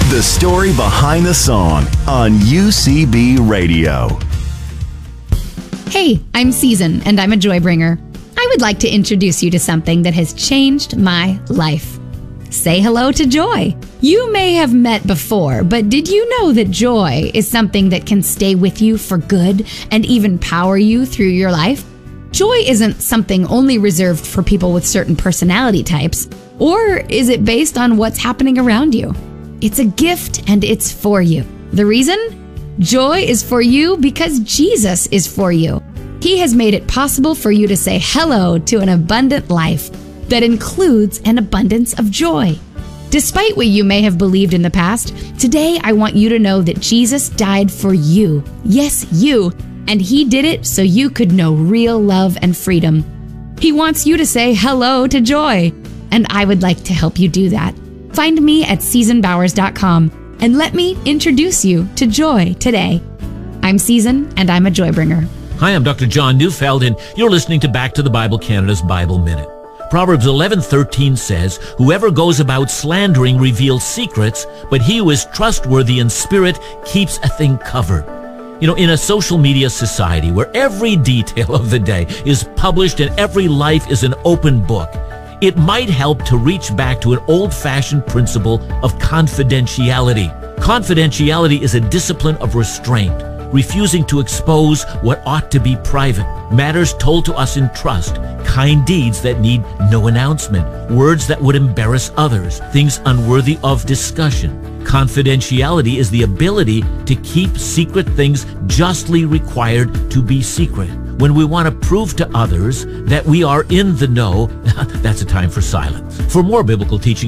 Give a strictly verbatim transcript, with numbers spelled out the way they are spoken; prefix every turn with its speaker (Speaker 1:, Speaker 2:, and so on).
Speaker 1: The story behind the song on U C B Radio.
Speaker 2: Hey, I'm Season, and I'm a joy bringer. I would like to introduce you to something that has changed my life. Say hello to joy. You may have met before, but did you know that joy is something that can stay with you for good and even power you through your life? Joy isn't something only reserved for people with certain personality types, or is it based on what's happening around you? It's a gift and it's for you. The reason? Joy is for you because Jesus is for you. He has made it possible for you to say hello to an abundant life that includes an abundance of joy. Despite what you may have believed in the past, today I want you to know that Jesus died for you. Yes, you. And he did it so you could know real love and freedom. He wants you to say hello to joy. And I would like to help you do that. Find me at season bowers dot com and let me introduce you to joy today. I'm Season, and I'm a joy bringer.
Speaker 3: Hi, I'm Doctor John Neufeld, and you're listening to Back to the Bible Canada's Bible Minute. Proverbs eleven thirteen says, "Whoever goes about slandering reveals secrets, but he who is trustworthy in spirit keeps a thing covered." You know, in a social media society where every detail of the day is published and every life is an open book, it might help to reach back to an old-fashioned principle of confidentiality. Confidentiality is a discipline of restraint, refusing to expose what ought to be private, matters told to us in trust, kind deeds that need no announcement, words that would embarrass others, things unworthy of discussion. Confidentiality is the ability to keep secret things justly required to be secret. When we want to prove to others that we are in the know, that's a time for silence. For more biblical teaching